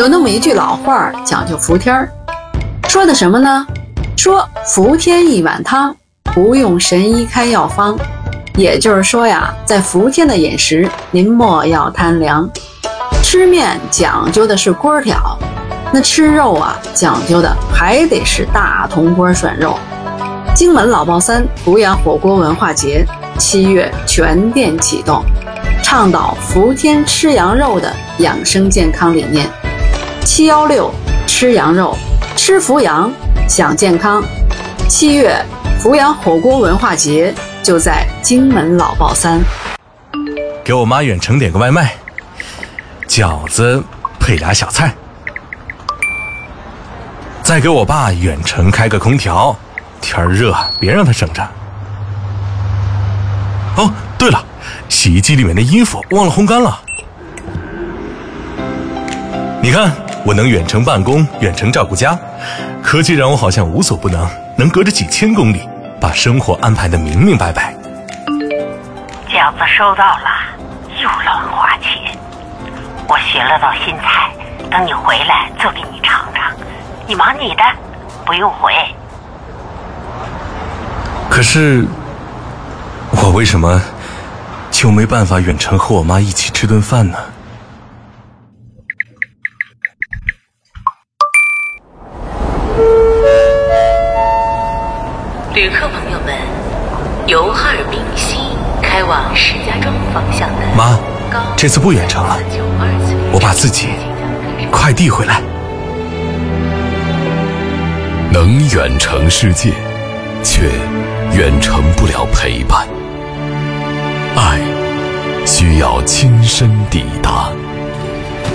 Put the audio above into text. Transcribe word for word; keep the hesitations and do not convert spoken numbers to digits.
有那么一句老话讲究伏天儿，说的什么呢？说伏天一碗汤，不用神医开药方。也就是说呀，在伏天的饮食，您莫要贪凉。吃面讲究的是锅挑，那吃肉啊，讲究的还得是大铜锅涮肉。荆门老爆三阜阳火锅文化节七月全店启动，倡导伏天吃羊肉的养生健康理念。七一六吃羊肉，吃伏阳，享健康。七月阜阳火锅文化节就在荆门老爆三。 给我妈远程点个外卖，饺子配俩小菜。再给我爸远程开个空调，天热别让他省着。哦，对了，洗衣机里面的衣服忘了烘干了。你看，我能远程办公，远程照顾家，科技让我好像无所不能，能隔着几千公里把生活安排得明明白白。 饺子收到了，又乱花钱。我学了道新菜，等你回来做给你尝尝。你忙你的，不用回。 可是，我为什么就没办法远程和我妈一起吃顿饭呢？ 旅客朋友们，由哈尔滨西开往石家庄方向的妈，这次不远程了，我把自己快递回来。 能远程世界，却远程不了陪伴。爱需要亲身抵达。